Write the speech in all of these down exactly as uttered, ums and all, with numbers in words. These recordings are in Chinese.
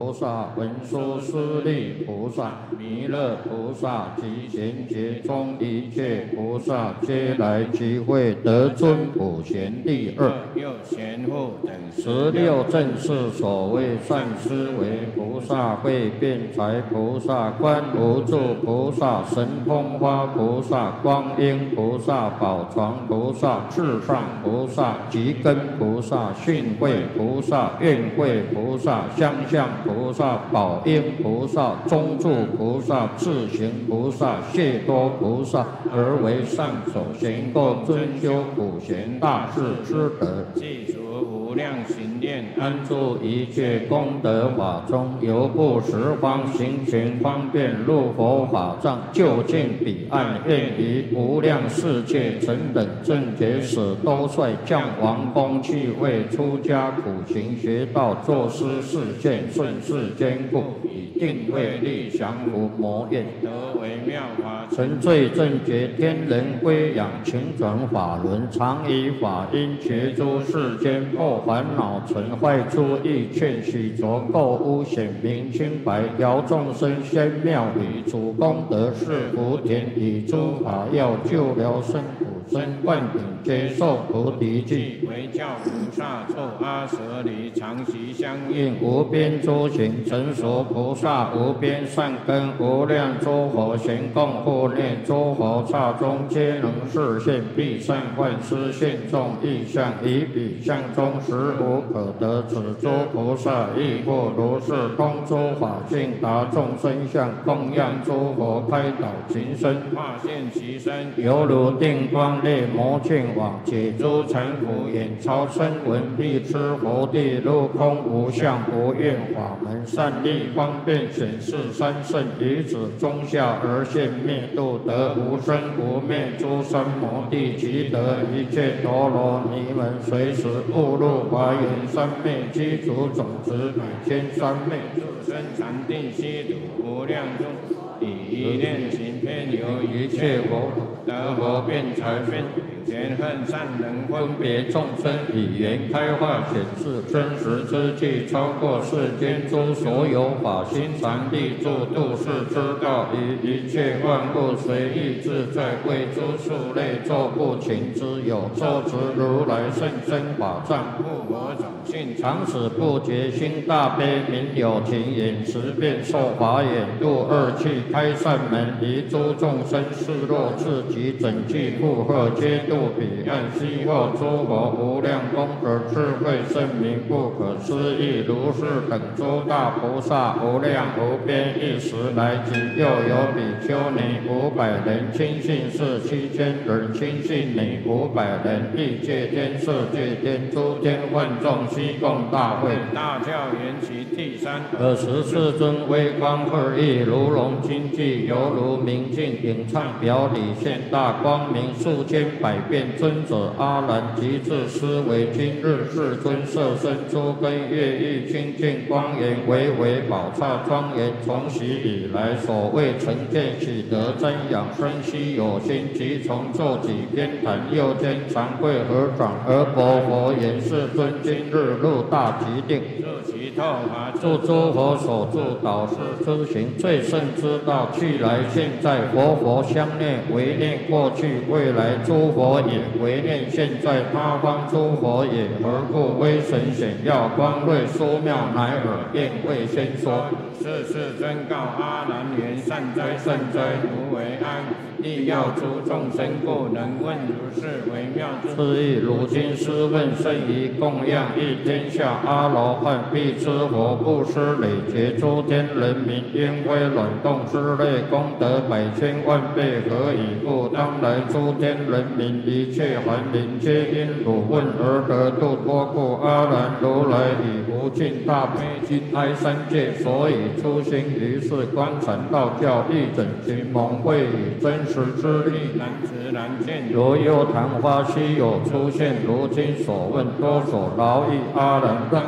菩萨、文殊师利菩萨、弥勒菩萨及贤劫中一切菩萨，皆来集会得尊普贤第二六贤护等十六正是所谓善思维菩萨、会辩才菩萨、观无住菩萨、神通花菩萨、光阴菩萨、宝床菩萨、至上菩萨、吉根菩萨、训慧菩萨、愿慧菩萨、相向菩萨、宝应菩萨、中住菩萨、智行菩萨、谢多菩萨，而为上首行够尊修普贤大士之德，记除无量行念，安住一切功德法中，由不十方行权方便入佛法藏，就近彼岸，愿于无量世界成等正觉使都率降王公去为出家苦行学道，作师示现，顺世坚固，以定慧力降伏魔怨，得为妙法成罪正觉，天人归养，勤转法轮，常以法音觉诸世间破烦恼尘坏诸意劝许着垢污显明清白，调众生仙妙理，主功德是福田，以诸法要救疗生苦生，万品皆受菩提记，为教菩萨作阿舍离，常习相应，无边诸行成熟菩萨，无边善根，无量诸佛行供护念，诸佛刹中皆能示现，必善幻施现众意象，以彼相中实无可得，此诸菩萨亦复如是，通诸法性，达众生相，供养诸佛，开导情身，化现其身，犹如定光烈魔镜网，解诸尘浮眼，超声闻，必知佛地，入空无相无愿法门，善利方便显示三圣，以此中下而现灭度，得无生无灭诸三摩地，即得一切陀罗尼门，随时误入华严三昧，积足种子百千三昧，助生禅定悉土无量中，以一念行遍游一切佛，得佛辩才辩前恨善人分别众生，以言开化显示真实之际，超过世间诸所有法，心常立住度世之道，以一切万物随意自在，为诸数类作不勤之有，作持如来圣身法藏，护我种性，常使不觉心大悲，明有情眼识变受法眼，入二气开善门，离诸众生示若自己整具负荷，皆度彼岸，悉获诸佛无量功德智慧圣明，不可思议。如是等诸大菩萨，无量无边，一时来集，又有比丘尼五百人，亲信士七千人，亲信女五百人，欲界天、色界天、诸天万众，悉共大会。大教缘起第三，尔时世尊威光二翼，如龙金髻，犹如明镜，影唱表里，现大光明，数千百变。尊者阿难即至思维，今日世尊摄身诸根乐意清净光严，唯唯宝刹庄严，从昔以来所谓成见喜得瞻仰生息有心，即从坐几边坛，右肩长跪合掌，而薄佛言：世尊今日入大吉定，入其透法，助诸佛所助导师之行，最胜之道，去来现在，佛佛相念，唯念过去未来诸佛也，唯念现在他方诸佛也。何故威神显耀，光瑞殊妙，乃尔便未先说。是世尊告阿难言：善哉善哉，无为安。亦要诸众生故，能问如是微妙之意。如今师问甚于供养一天下阿罗汉，必知佛布施累劫诸天人民，烟灰卵动之类功德百千万倍，何以故？当来诸天人民一切寒灵，皆因汝问而得度脱故。阿难如来以无尽大悲心哀三界，所以出行于世观禅道教，一整群蒙会以真实之力难知难见。如有昙花稀有出现，如今所问多所劳役阿难当知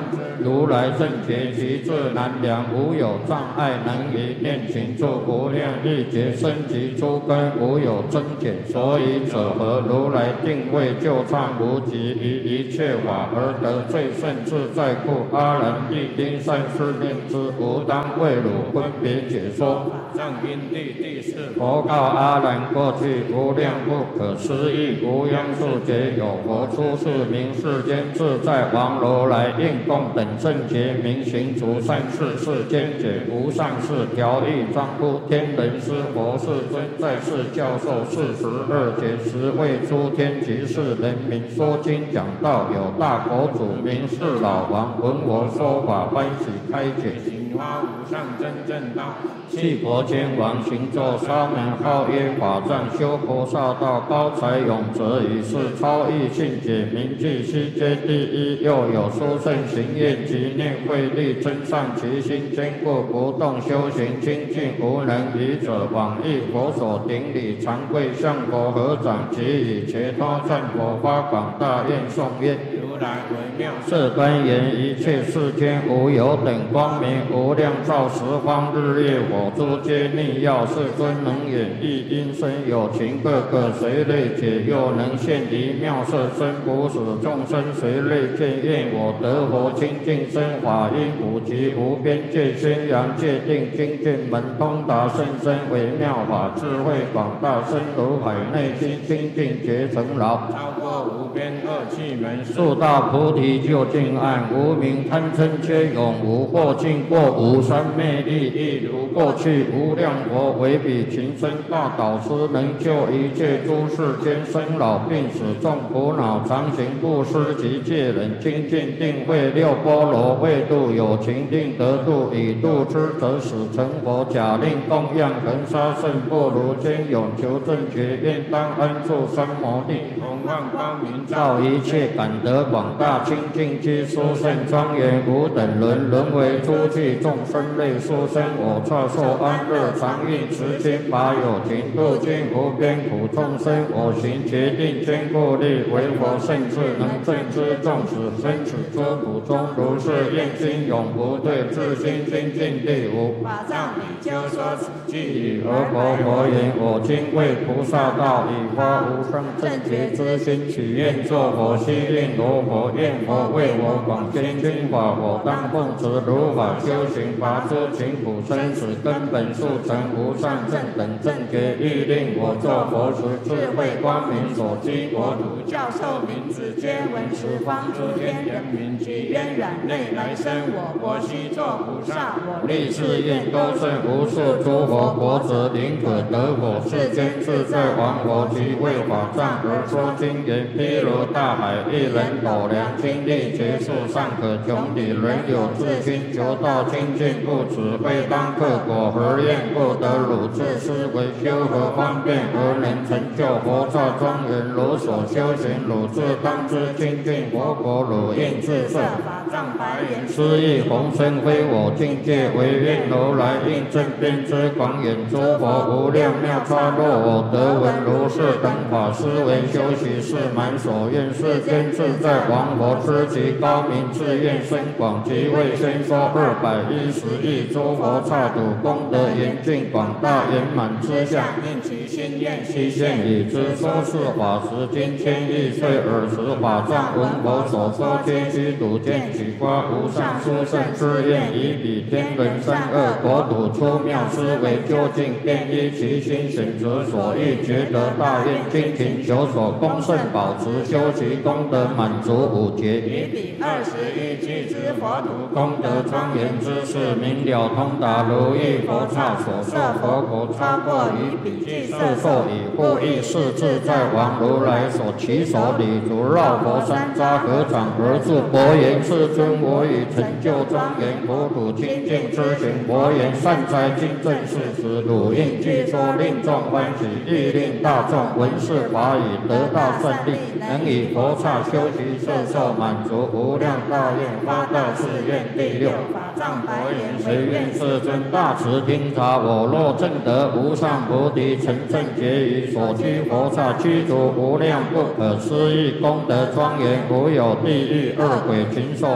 如来正觉其智难量，无有障碍能以念行住，无量亿劫生及诸根，无有增减，所以者何？如来定位就畅无极，于一切法而得最胜自在故。阿难必应善思念之，吾当为汝分别解说。藏因地第四，佛告阿难：过去无量不可思议无央数劫，有佛出世名世间自在王如来，应供等正觉明行除善事，世间解无上士调御庄乎天人师佛世尊，在世教授四十二劫，十位诸天及世人民说经讲道，有大佛祖名是老王，闻我说法欢喜开解，行发无上真正道。弃佛天王行作沙门，号曰法藏，修菩萨道，高才永泽，以是超异性解，名具悉皆第一。又有殊胜行愿及念慧力，增上其心，坚固不动，修行清净无能愚者，往诣佛所顶礼，常跪向佛合掌，即以切他赞佛，发广大愿颂曰：如来为妙色端严，一切世间无有等光明，无量照十方日月火珠皆逆耀，世尊能演绎音声，有情各个随类解，又能现离妙色身，不使众生随类见。愿我得佛清净身，法音普及无边界，宣扬界定精进门通达甚深，微妙法智慧广大，深如海内心清净觉成牢，超过无边恶趣门，速大菩提究竟岸，无明贪嗔皆永无，或尽过无三昧力，亦如过去无量佛为彼情深大导师，能救一切诸世间生老病死众苦恼，常行布施及戒忍精进定慧六波罗未度有情定得度，以度之则使成佛，假令供养恒沙圣不如坚永求正觉，愿当安住三摩地，弘万光明照一切，感得广大清净居殊胜庄严，无等伦沦为诸趣众生类殊生，我刹受安乐常运持心，法有情度尽无边苦众生，我行决定坚固力，为佛圣智能正知众使生死诸苦中，如是愿心永不退，自心精进第五。法藏比丘说此句已，而佛佛言：我今为菩萨道，以发无上正觉之心，许愿作佛，悉令罗佛，愿佛为我广宣经法，我当奉持如法修行，拔诸情苦生死根本，速成无上正等正觉，欲令我作佛时，智慧光明所居国土，教授名字皆闻十方诸天人民，及渊染内来生我，我悉作菩萨，我立誓愿多胜无数诸佛，国子宁可得果，世间自在王佛，即为法藏而说经言，譬如大海，一人斗量，精力结束尚可穷底，人有自心求道清净，故此非当克果，何愿不得汝自思维，修何方便而能成就佛刹庄严？如所修行，汝自当知清净佛果，汝应自设法藏白言，斯亦弘身非我境界，唯愿如来应正遍知广远诸佛无量妙差，若我得闻如是等法，思维修习是满所愿，世间自在王佛知其高明，自愿深广，即为宣说二百一十亿诸佛刹土，功德严尽广大圆满之相，应其心愿悉现已知。说是法时，今千亿岁尔时，法藏闻佛所说，皆须睹见取发无上殊胜之愿，以彼天人三恶国土出妙思维究竟，便依其心选择所欲觉得大愿，精勤求所恭圣保持，修其功德满足五劫，以彼二十亿俱之佛土功德庄严之事，明了通达如意佛刹所受佛国，超过于彼具色受以护益是自在王如来所起手礼足，绕佛山楂合掌而住，佛言：世尊，我已成就庄严佛土清净之行。佛言：善哉，今正是时，汝应具说，令众欢喜，欲令大众闻是法语，得大胜利，能以佛刹修习摄受满足无量大愿，发大誓愿。第六。法藏白言：谁愿世尊大慈听察，我若证得无上菩提，成正觉于所居佛刹，居住无量不可思议功德庄严，无有地狱恶鬼禽兽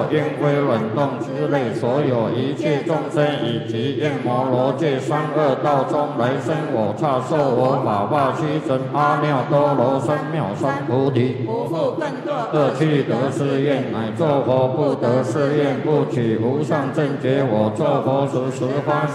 阴灰卵动之类所有一切众生，以及焰摩罗界三恶道中来生我刹受我法化须神阿耨多罗三藐三菩提。 不复更堕恶趣得誓愿，乃作佛不得誓愿，不取无上正觉。我作佛时，十方